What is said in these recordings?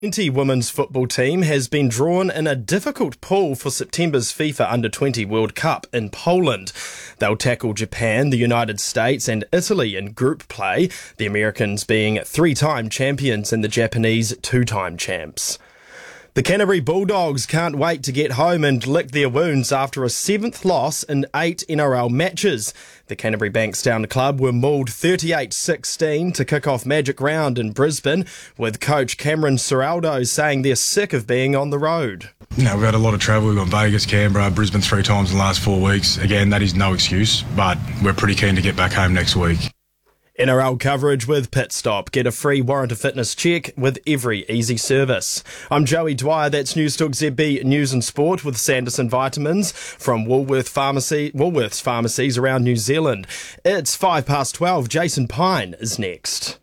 The women's football team has been drawn in a difficult pool for September's FIFA Under-20 World Cup in Poland. They'll tackle Japan, the United States and Italy in group play, the Americans being three-time champions and the Japanese two-time champs. The Canterbury Bulldogs can't wait to get home and lick their wounds after a seventh loss in 8 NRL matches. The Canterbury Bankstown club were mauled 38-16 to kick off Magic Round in Brisbane, with coach Cameron Ciraldo saying they're sick of being on the road. We've had a lot of travel. We've got Vegas, Canberra, Brisbane 3 times in the last 4 weeks. Again, that is no excuse, but we're pretty keen to get back home next week. NRL coverage with Pit Stop. Get a free warrant of fitness check with every easy service. I'm Joey Dwyer. That's Newstalk ZB News and Sport with Sanderson Vitamins from Woolworths pharmacies around New Zealand. It's 12:05. Jason Pine is next.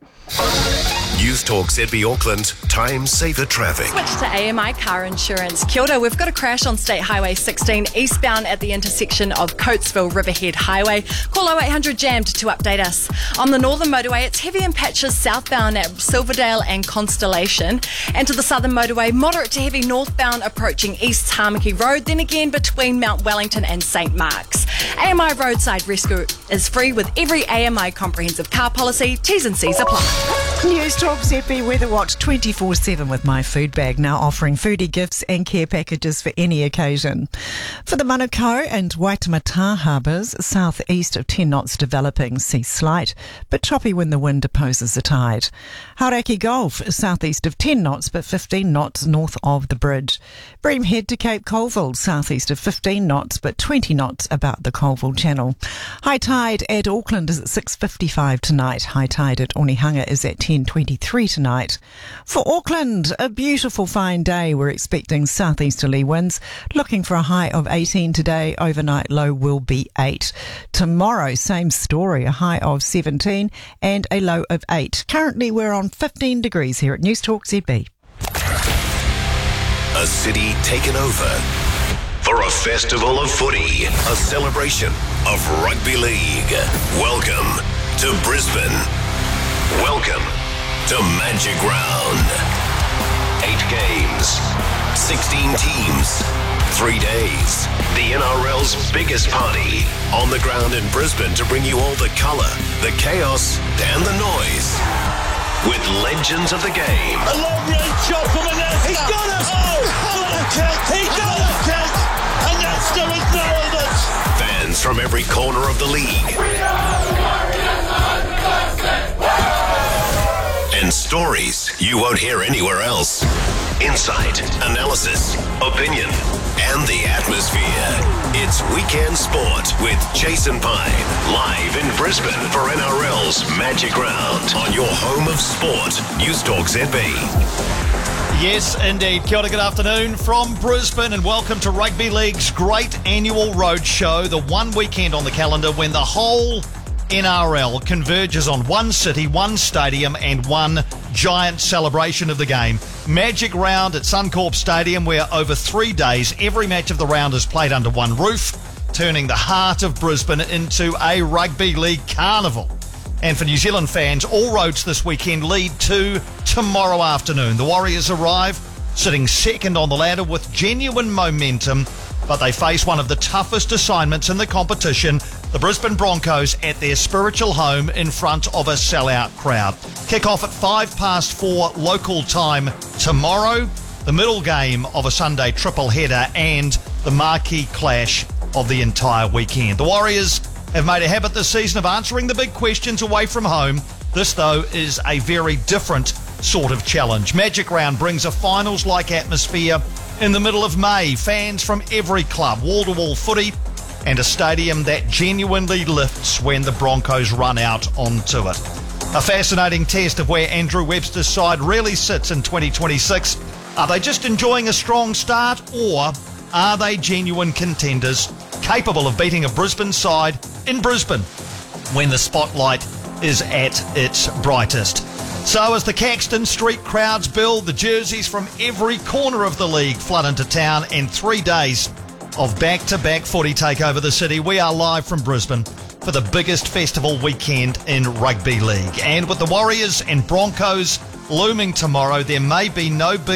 Newstalk ZB Auckland, time saver traffic. Switch to AMI Car Insurance. Kia ora, we've got a crash on State Highway 16 eastbound at the intersection of Coatesville Riverhead Highway. Call 0800 JAMMED to update us. On the northern motorway, it's heavy in patches southbound at Silverdale and Constellation. And to the southern motorway, moderate to heavy northbound approaching East Tamaki Road, then again between Mount Wellington and St Mark's. AMI Roadside Rescue is free with every AMI comprehensive car policy. T's and C's apply. Newstalk ZB Weather Watch 24/7 with My Food Bag, now offering foodie gifts and care packages for any occasion. For the Manukau and Waitemata harbours, southeast of 10 knots developing, sea slight, but choppy when the wind opposes the tide. Hauraki Gulf, southeast of 10 knots, but 15 knots north of the bridge. Bream Head to Cape Colville, southeast of 15 knots, but 20 knots about the Colville Channel. High tide at Auckland is at 6:55 tonight. High tide at Onehunga is at 10:23 tonight. For Auckland, a beautiful fine day. We're expecting southeasterly winds, looking for a high of 18 today. Overnight low will be 8. Tomorrow, same story, a high of 17 and a low of 8. Currently, we're on 15 degrees here at Newstalk ZB. A city taken over for a festival of footy, a celebration of rugby league. Welcome to Brisbane. Welcome to Magic Round. 8 games, 16 teams, 3 days. The NRL's biggest party on the ground in Brisbane to bring you all the colour, the chaos and the noise. With legends of the game. A long range shot from Anesta. He's got it! Oh! Got a kick! He got a kick! Anesta is nailed it! Fans from every corner of the league. And stories you won't hear anywhere else. Insight, analysis, opinion, and the atmosphere. It's Weekend Sport with Jason Pine, live in Brisbane for NRL's Magic Round on your home of sport, Newstalk ZB. Yes, indeed. Kia ora, good afternoon from Brisbane and welcome to Rugby League's great annual roadshow, the one weekend on the calendar when the whole NRL converges on one city, one stadium and one giant celebration of the game. Magic Round at Suncorp Stadium, where over 3 days every match of the round is played under one roof, turning the heart of Brisbane into a rugby league carnival. And for New Zealand fans, all roads this weekend lead to tomorrow afternoon. The Warriors arrive sitting second on the ladder with genuine momentum, but they face one of the toughest assignments in the competition, the Brisbane Broncos at their spiritual home in front of a sellout crowd. Kick-off at 4:05 local time tomorrow, the middle game of a Sunday triple header and the marquee clash of the entire weekend. The Warriors have made a habit this season of answering the big questions away from home. This, though, is a very different sort of challenge. Magic Round brings a finals-like atmosphere in the middle of May. Fans from every club, wall-to-wall footy, and a stadium that genuinely lifts when the Broncos run out onto it. A fascinating test of where Andrew Webster's side really sits in 2026. Are they just enjoying a strong start, or are they genuine contenders capable of beating a Brisbane side in Brisbane when the spotlight is at its brightest? So as the Caxton Street crowds build, the jerseys from every corner of the league flood into town, and 3 days of back-to-back footy take over the city. We are live from Brisbane for the biggest festival weekend in rugby league. And with the Warriors and Broncos looming tomorrow. There may be no big